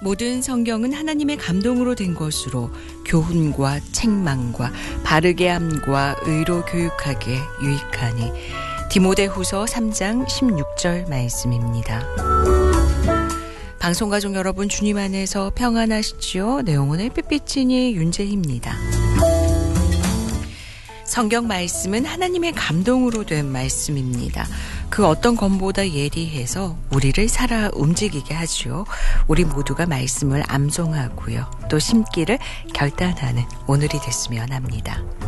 모든 성경은 하나님의 감동으로 된 것으로 교훈과 책망과 바르게 함과 의로 교육하기에 유익하니. 디모데후서 3장 16절 말씀입니다. 방송가족 여러분, 주님 안에서 평안하시지요? 내용은 삐삐찐이 윤재희입니다. 성경 말씀은 하나님의 감동으로 된 말씀입니다. 그 어떤 것보다 예리해서 우리를 살아 움직이게 하죠. 우리 모두가 말씀을 암송하고요. 또 심기를 결단하는 오늘이 됐으면 합니다.